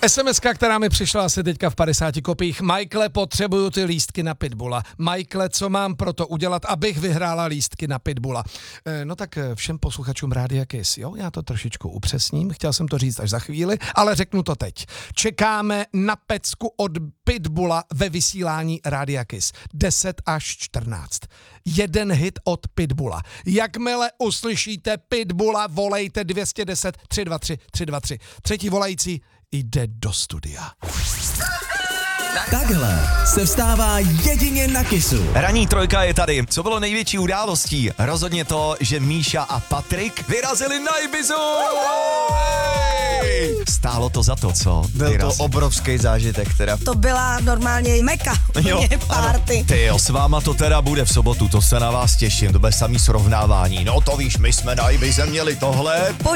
SMS-ka, která mi přišla asi teďka v 50 kopiích. Michaele, potřebuju ty lístky na Pitbulla. Michaele, co mám pro to udělat, abych vyhrála lístky na Pitbulla? No tak všem posluchačům Rádia Kiss, jo, já to trošičku upřesním, chtěl jsem to říct až za chvíli, ale řeknu to teď. Čekáme na pecku od Pitbulla ve vysílání Rádia Kiss. 10 až 14. Jeden hit od Pitbulla. Jakmile uslyšíte Pitbulla, volejte 210 323 323. Třetí volající jde do studia. Takhle se vstává jedině na Kissu. Ranní trojka je tady. Co bylo největší událostí? Rozhodně to, že Míša a Patrik vyrazili na Ibizu! Stálo to za to, co? Byl to obrovský zážitek teda. To byla normálně meka, party. Ty jo, s váma to teda bude v sobotu, to se na vás těším, to bude samý srovnávání. No to víš, my jsme na Ibize měli tohle.